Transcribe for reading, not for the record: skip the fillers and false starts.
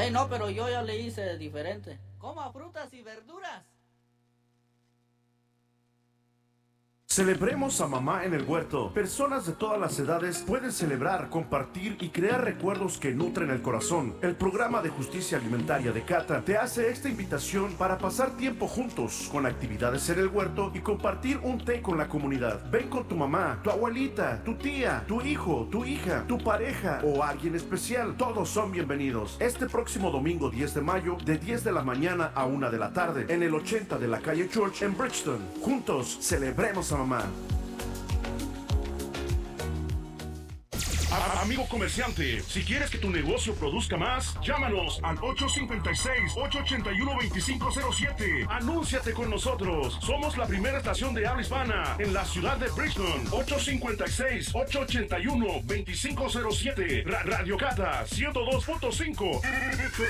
No, pero yo ya le hice diferente. Coma frutas y verduras. Celebremos a mamá en el huerto. Personas de todas las edades pueden celebrar, compartir y crear recuerdos que nutren el corazón. El programa de justicia alimentaria de Cata te hace esta invitación para pasar tiempo juntos con actividades en el huerto y compartir un té con la comunidad. Ven con tu mamá, tu abuelita, tu tía, tu hijo, tu hija, tu pareja o alguien especial. Todos son bienvenidos. Este próximo domingo 10 de mayo de 10 de la mañana a 1 de la tarde en el 80 de la calle Church en Bridgeton. Juntos celebremos a mamá. Amigo comerciante, si quieres que tu negocio produzca más, llámanos al 856-881-2507. Anúnciate con nosotros. Somos la primera estación de habla hispana en la ciudad de Bridgeton. 856-881-2507. Radio Cata 102.5 FM.